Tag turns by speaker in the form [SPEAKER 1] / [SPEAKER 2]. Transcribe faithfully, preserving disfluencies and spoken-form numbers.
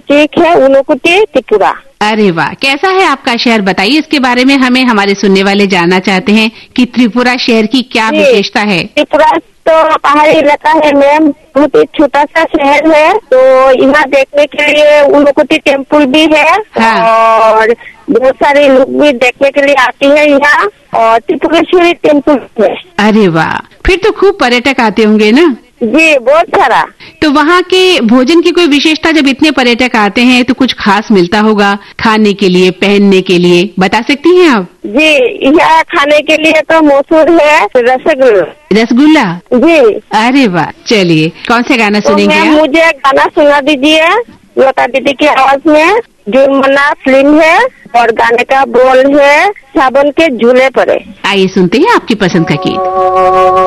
[SPEAKER 1] District है ऊनकोटी त्रिपुरा।
[SPEAKER 2] अरे वाह, कैसा है आपका शहर, बताइए इसके बारे में, हमें हमारे सुनने वाले जानना चाहते हैं कि त्रिपुरा शहर की क्या विशेषता है।
[SPEAKER 1] त्रिपुरा तो पहाड़ी इलाका है मैम, बहुत ही छोटा सा शहर है। तो यहाँ देखने के लिए ऊनकोटी टेम्पल भी है। हाँ। और बहुत सारे लोग भी देखने के लिए आते हैं यहाँ, और त्रिपुरेश्वरी टेम्पल है।
[SPEAKER 2] अरे वाह, फिर तो खूब पर्यटक आते होंगे ना।
[SPEAKER 1] जी, बहुत सारा।
[SPEAKER 2] तो वहाँ के भोजन की कोई विशेषता, जब इतने पर्यटक आते हैं तो कुछ खास मिलता होगा खाने के लिए, पहनने के लिए, बता सकती हैं आप?
[SPEAKER 1] जी, यहाँ खाने के लिए तो मशहूर है रसगुल्ला।
[SPEAKER 2] रसगुल्ला?
[SPEAKER 1] जी।
[SPEAKER 2] अरे वाह, चलिए कौन से गाना
[SPEAKER 1] तो
[SPEAKER 2] सुनेंगे आप?
[SPEAKER 1] मुझे गाना सुना दीजिए लता दीदी की आवाज में। जुर्मना फिल्म है और गाने का बोल है सावन के झूले पड़े।
[SPEAKER 2] आइए सुनते हैं आपकी पसंद का गीत।